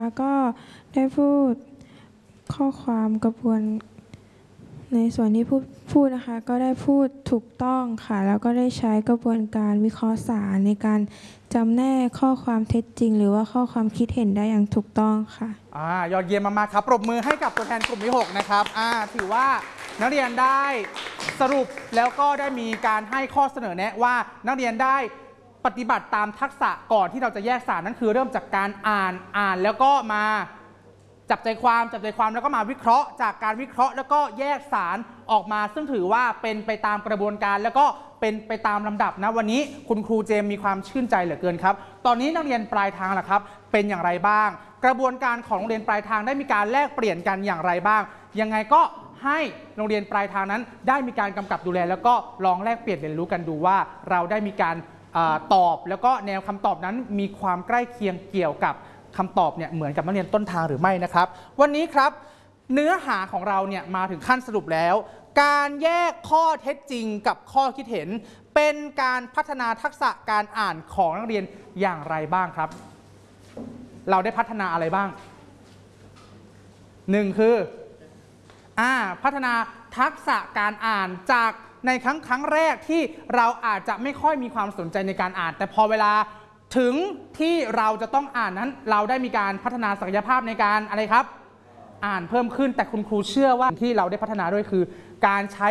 แล้วก็ได้พูดข้อความกระบวนในส่วนที่พูดนะคะก็ได้พูดถูกต้องค่ะแล้วก็ได้ใช้กระบวนการวิเคราะห์สารในการจำแนกข้อความเท็จจริงหรือว่าข้อความคิดเห็นได้อย่างถูกต้องค่ะยอดเยี่ยมมากๆครับปรบมือให้กับตัวแทนกลุ่มที่6นะครับถือว่านักเรียนได้สรุปแล้วก็ได้มีการให้ข้อเสนอแนะว่านักเรียนได้ปฏิบัติตามทักษะก่อนที่เราจะแยกสารนั่นคือเริ่มจากการอ่านแล้วก็มาจับใจความแล้วก็มาวิเคราะห์จากการวิเคราะห์แล้วก็แยกสารออกมาซึ่งถือว่าเป็นไปตามกระบวนการแล้วก็เป็นไปตามลำดับนะวันนี้คุณครูเจมมีความชื่นใจเหลือเกินครับตอนนี้นักเรียนปลายทางล่ะครับเป็นอย่างไรบ้างกระบวนการของโรงเรียนปลายทางได้มีการแลกเปลี่ยนกันอย่างไรบ้างยังไงก็ให้โรงเรียนปลายทางนั้นได้มีการกำกับดูแลแล้วก็ลองแลกเปลี่ยนเรียนรู้กันดูว่าเราได้มีการตอบแล้วก็แนวคำตอบนั้นมีความใกล้เคียงเกี่ยวกับคำตอบเนี่ยเหมือนกับนักเรียนต้นทางหรือไม่นะครับวันนี้ครับเนื้อหาของเราเนี่ยมาถึงขั้นสรุปแล้วการแยกข้อเท็จจริงกับข้อคิดเห็นเป็นการพัฒนาทักษะการอ่านของนักเรียนอย่างไรบ้างครับเราได้พัฒนาอะไรบ้าง1คือพัฒนาทักษะการอ่านจากในครั้งแรกที่เราอาจจะไม่ค่อยมีความสนใจในการอ่านแต่พอเวลาถึงที่เราจะต้องอ่านนั้นเราได้มีการพัฒนาศักยภาพในการอะไรครับอ่านเพิ่มขึ้นแต่คุณครูเชื่อว่าที่เราได้พัฒนาด้วยคือการใช้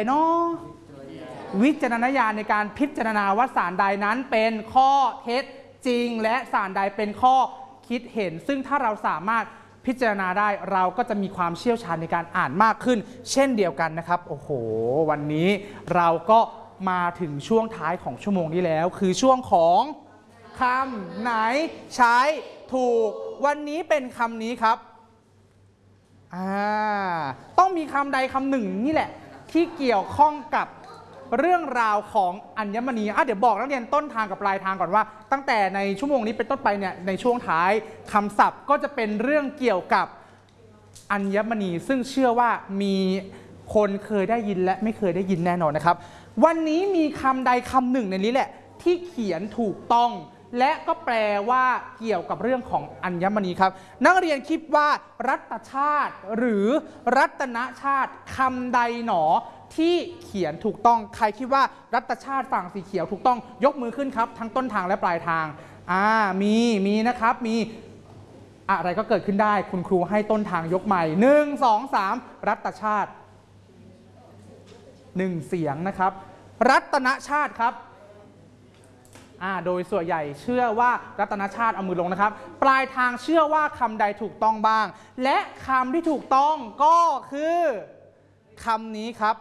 วิจารณญาณในการพิจารณาว่าสารใดนั้นเป็นข้อเท็จจริงและสารใดเป็นข้อคิดเห็นซึ่งถ้าเราสามารถพิจารณาได้เราก็จะมีความเชี่ยวชาญในการอ่านมากขึ้นเช่นเดียวกันนะครับโอ้โหวันนี้เราก็มาถึงช่วงท้ายของชั่วโมงนี้แล้วคือช่วงของคำไหนใช้ถูกวันนี้เป็นคำนี้ครับต้องมีคำใดคำหนึ่งนี่แหละที่เกี่ยวข้องกับเรื่องราวของอัญมณีเดี๋ยวบอกนักเรียนต้นทางกับปลายทางก่อนว่าตั้งแต่ในชั่วโมงนี้เป็นต้นไปเนี่ยในช่วงท้ายคำศัพท์ก็จะเป็นเรื่องเกี่ยวกับอัญมณีซึ่งเชื่อว่ามีคนเคยได้ยินและไม่เคยได้ยินแน่นอนนะครับวันนี้มีคำใดคำหนึ่งในนี้แหละที่เขียนถูกต้องและก็แปลว่าเกี่ยวกับเรื่องของอัญมณีครับนักเรียนคิดว่ารัตชาติหรือรัตนชาติคำใดหนอที่เขียนถูกต้องใครคิดว่ารัตชาติฝั่งสีเขียวถูกต้องยกมือขึ้นครับทั้งต้นทางและปลายทางมีนะครับมีอะไรก็เกิดขึ้นได้คุณครูให้ต้นทางยกใหม่1 2 3รัตชาติ1เสียงนะครับรัตนชาติครับโดยส่วนใหญ่เชื่อว่ารัตนชาติเอามือลงนะครับปลายทางเชื่อว่าคำใดถูกต้องบ้างและคำที่ถูกต้องก็คือคำนี้ครับ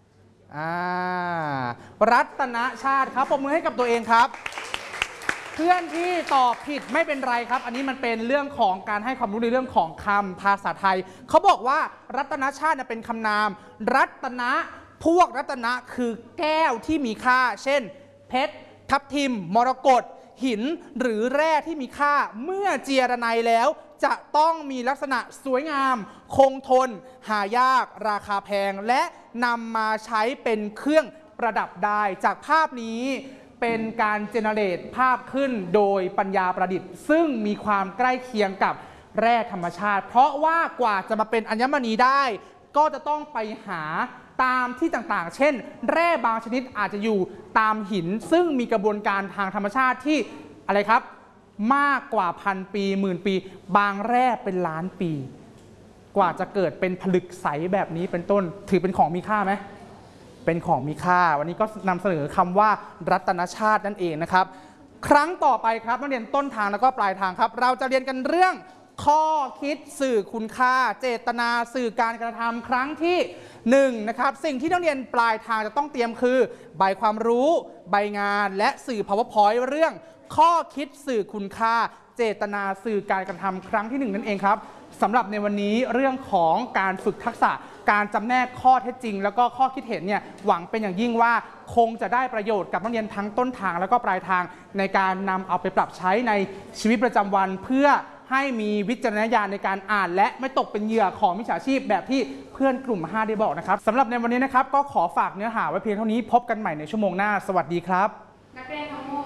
รัตนชาติครับปรบมือให้กับตัวเองครับเพื่อนที่ตอบผิดไม่เป็นไรครับอันนี้มันเป็นเรื่องของการให้ความรู้ในเรื่องของคำภาษาไทยเขาบอกว่ารัตนชาติเป็นคำนามรัตนะพวกรัตนะคือแก้วที่มีค่าเช่นเพชรทับทิมมรกตหินหรือแร่ที่มีค่าเมื่อเจียรไนแล้วจะต้องมีลักษณะสวยงามคงทนหายากราคาแพงและนำมาใช้เป็นเครื่องประดับได้จากภาพนี้เป็นการเจเนเรตภาพขึ้นโดยปัญญาประดิษฐ์ซึ่งมีความใกล้เคียงกับแร่ธรรมชาติเพราะว่ากว่าจะมาเป็นอัญมณีได้ก็จะต้องไปหาตามที่ต่างๆเช่นแร่บางชนิดอาจจะอยู่ตามหินซึ่งมีกระบวนการทางธรรมชาติที่อะไรครับมากกว่าพันปีหมื่นปีบางแร่เป็นล้านปีกว่าจะเกิดเป็นผลึกใสแบบนี้เป็นต้นถือเป็นของมีค่าไหมเป็นของมีค่าวันนี้ก็นำเสนอคำว่ารัตนชาตินั่นเองนะครับครั้งต่อไปครับนักเรียนต้นทางแล้วก็ปลายทางครับเราจะเรียนกันเรื่องข้อคิดสื่อคุณค่าเจตนาสื่อการกระทำครั้งที่1นะครับสิ่งที่นักเรียนปลายทางจะต้องเตรียมคือใบความรู้ใบงานและสื่อ PowerPoint เรื่องข้อคิดสื่อคุณค่าเจตนาสื่อการกระทำครั้งที่1นั่นเองครับสำหรับในวันนี้เรื่องของการฝึกทักษะการจำแนกข้อเท็จจริงแล้วก็ข้อคิดเห็นเนี่ยหวังเป็นอย่างยิ่งว่าคงจะได้ประโยชน์กับนักเรียนทั้งต้นทางแล้วก็ปลายทางในการนำเอาไปปรับใช้ในชีวิตประจำวันเพื่อให้มีวิจารณญาณในการอ่านและไม่ตกเป็นเหยื่อของมิจฉาชีพแบบที่เพื่อนกลุ่ม5ได้บอกนะครับสำหรับในวันนี้นะครับก็ขอฝากเนื้อหาไว้เพียงเท่านี้พบกันใหม่ในชั่วโมงหน้าสวัสดีครับนักเรียนทั้งหมด